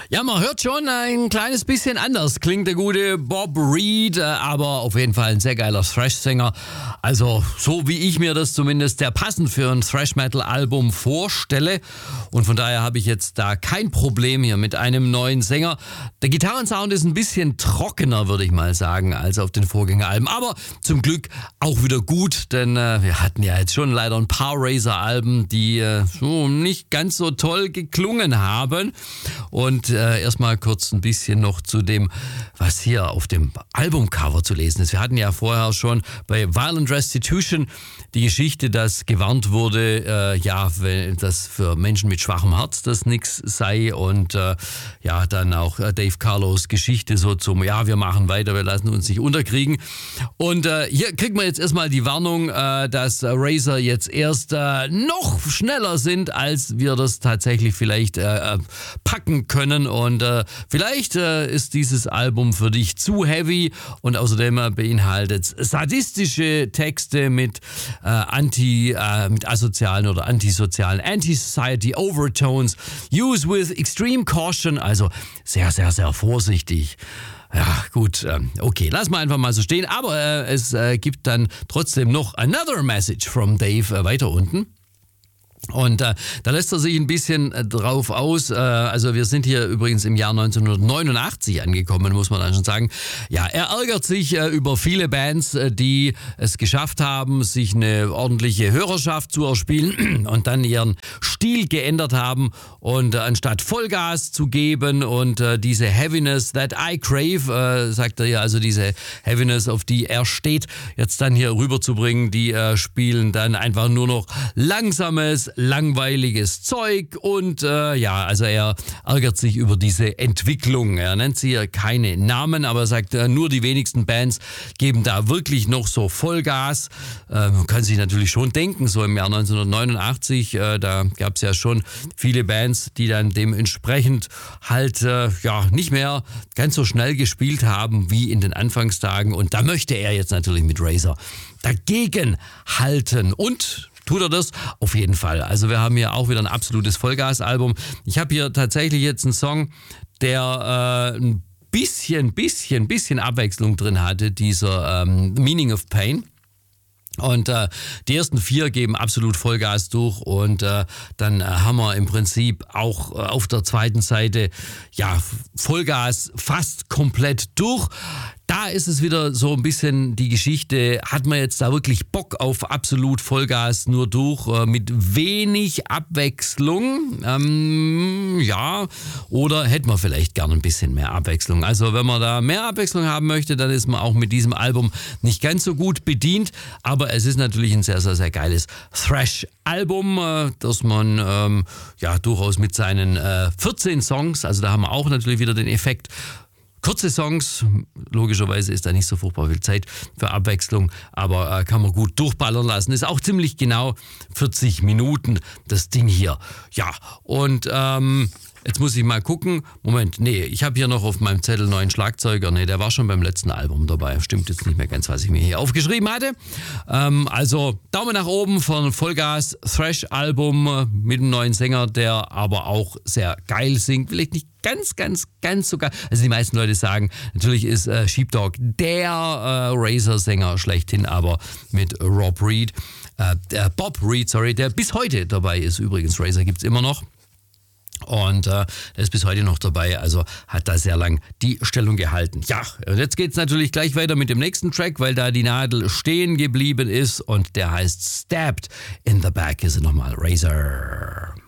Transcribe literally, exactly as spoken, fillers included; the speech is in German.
Ja, man hört schon, ein kleines bisschen anders klingt der gute Bob Reed, aber auf jeden Fall ein sehr geiler Thrash-Sänger. Also so wie ich mir das zumindest sehr passend für ein Thrash-Metal-Album vorstelle. Und von daher habe ich jetzt da kein Problem hier mit einem neuen Sänger. Der Gitarrensound ist ein bisschen trockener, würde ich mal sagen, als auf den Vorgängeralben. Aber zum Glück auch wieder gut, denn äh, wir hatten ja jetzt schon leider ein paar Razor-Alben, die äh, so nicht ganz so toll geklungen haben. Und äh, erstmal kurz ein bisschen noch zu dem, was hier auf dem Albumcover zu lesen ist. Wir hatten ja vorher schon bei Violent Restitution die Geschichte, dass gewarnt wurde, äh, ja, wenn das für Menschen mit schwachem Herz das nix sei, und äh, ja, dann auch äh, Dave Carlos Geschichte so zum, ja, wir machen weiter, wir lassen uns nicht unterkriegen. Und äh, hier kriegt man jetzt erstmal die Warnung, äh, dass äh, Razor jetzt erst äh, noch schneller sind, als wir das tatsächlich vielleicht äh, packen können. Und äh, vielleicht äh, ist dieses Album für dich zu heavy, und außerdem äh, beinhaltet es sadistische Texte mit äh, anti, äh, mit asozialen oder antisozialen Anti-Society Overtones, used with extreme caution, also sehr, sehr, sehr vorsichtig. Ja, gut, ähm, okay, lass mal einfach mal so stehen, aber äh, es äh, gibt dann trotzdem noch another message from Dave äh, weiter unten. Und äh, da lässt er sich ein bisschen äh, drauf aus. Äh, also wir sind hier übrigens im Jahr neunzehnhundertneunundachtzig angekommen, muss man dann schon sagen. Ja, er ärgert sich äh, über viele Bands, äh, die es geschafft haben, sich eine ordentliche Hörerschaft zu erspielen und dann ihren Stil geändert haben und äh, anstatt Vollgas zu geben und äh, diese Heaviness that I crave, äh, sagt er ja, also diese Heaviness, auf die er steht, jetzt dann hier rüberzubringen, die äh, spielen dann einfach nur noch langsames, langweiliges Zeug, und äh, ja, also er ärgert sich über diese Entwicklung. Er nennt sie ja keine Namen, aber er sagt, äh, nur die wenigsten Bands geben da wirklich noch so Vollgas. Äh, man kann sich natürlich schon denken, so im Jahr neunzehnhundertneunundachtzig, äh, da gab es ja schon viele Bands, die dann dementsprechend halt äh, ja nicht mehr ganz so schnell gespielt haben wie in den Anfangstagen, und da möchte er jetzt natürlich mit Razor dagegen halten, und tut er das? Auf jeden Fall. Also wir haben hier auch wieder ein absolutes Vollgas-Album. Ich habe hier tatsächlich jetzt einen Song, der äh, ein bisschen, bisschen, bisschen Abwechslung drin hatte, dieser ähm, Meaning of Pain. Und äh, die ersten vier geben absolut Vollgas durch, und äh, dann äh, haben wir im Prinzip auch äh, auf der zweiten Seite ja Vollgas fast komplett durch. Da ist es wieder so ein bisschen die Geschichte, hat man jetzt da wirklich Bock auf absolut Vollgas nur durch, äh, mit wenig Abwechslung, ähm, ja, oder hätte man vielleicht gerne ein bisschen mehr Abwechslung. Also wenn man da mehr Abwechslung haben möchte, dann ist man auch mit diesem Album nicht ganz so gut bedient, aber es ist natürlich ein sehr, sehr, sehr geiles Thrash-Album, äh, das man ähm, ja durchaus mit seinen äh, vierzehn Songs, also da haben wir auch natürlich wieder den Effekt, kurze Songs, logischerweise ist da nicht so furchtbar viel Zeit für Abwechslung, aber äh, kann man gut durchballern lassen. Ist auch ziemlich genau vierzig Minuten, das Ding hier. Ja, und ähm, jetzt muss ich mal gucken. Moment, nee, ich habe hier noch auf meinem Zettel neuen Schlagzeuger. Nee, der war schon beim letzten Album dabei. Stimmt jetzt nicht mehr ganz, was ich mir hier aufgeschrieben hatte. Ähm, also Daumen nach oben für ein Vollgas-Thrash-Album mit einem neuen Sänger, der aber auch sehr geil singt. Vielleicht nicht ganz, ganz, ganz so geil. Also die meisten Leute sagen, natürlich ist äh, Sheepdog der äh, Razor-Sänger schlechthin, aber mit Rob Reed, äh, der Bob Reed, sorry, der bis heute dabei ist. Übrigens, Razor gibt's immer noch. Und äh, der ist bis heute noch dabei, also hat da sehr lang die Stellung gehalten. Ja, und jetzt geht's natürlich gleich weiter mit dem nächsten Track, weil da die Nadel stehen geblieben ist, und der heißt Stabbed in the Back. Hier sind nochmal Razor.